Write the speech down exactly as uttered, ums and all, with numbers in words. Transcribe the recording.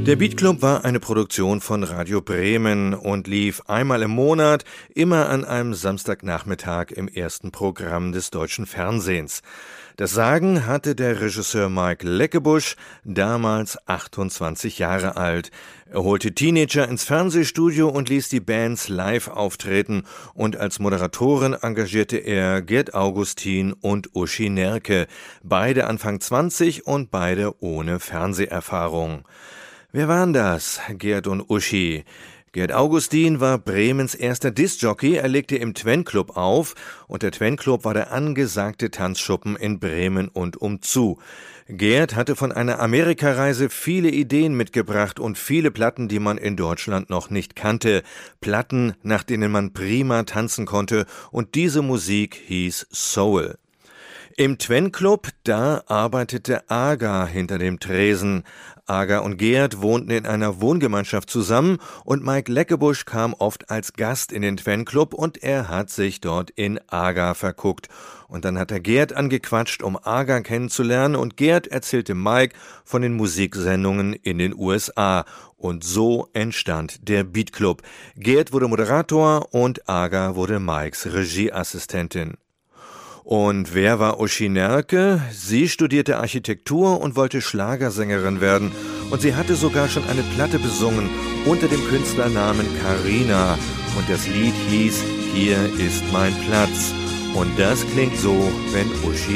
Der Beat-Club war eine Produktion von Radio Bremen und lief einmal im Monat, immer an einem Samstagnachmittag im ersten Programm des deutschen Fernsehens. Das Sagen hatte der Regisseur Mike Leckebusch, damals achtundzwanzig Jahre alt. Er holte Teenager ins Fernsehstudio und ließ die Bands live auftreten, und als Moderatoren engagierte er Gerd Augustin und Uschi Nerke, beide Anfang zwanzig und beide ohne Fernseherfahrung. Wer waren das, Gerd und Uschi? Gerd Augustin war Bremens erster Diskjockey, er legte im Twen-Club auf, und der Twen-Club war der angesagte Tanzschuppen in Bremen und umzu. Gerd hatte von einer Amerikareise viele Ideen mitgebracht und viele Platten, die man in Deutschland noch nicht kannte. Platten, nach denen man prima tanzen konnte, und diese Musik hieß Soul. Im Twen-Club, da arbeitete Aga hinter dem Tresen. Aga und Gerd wohnten in einer Wohngemeinschaft zusammen, und Mike Leckebusch kam oft als Gast in den Twen-Club, und er hat sich dort in Aga verguckt. Und dann hat er Gerd angequatscht, um Aga kennenzulernen, und Gerd erzählte Mike von den Musiksendungen in den U S A. Und so entstand der Beat Club. Gerd wurde Moderator und Aga wurde Mikes Regieassistentin. Und wer war Uschi Nerke? Sie studierte Architektur und wollte Schlagersängerin werden. Und sie hatte sogar schon eine Platte besungen unter dem Künstlernamen Carina. Und das Lied hieß Hier ist mein Platz. Und das klingt so, wenn Uschi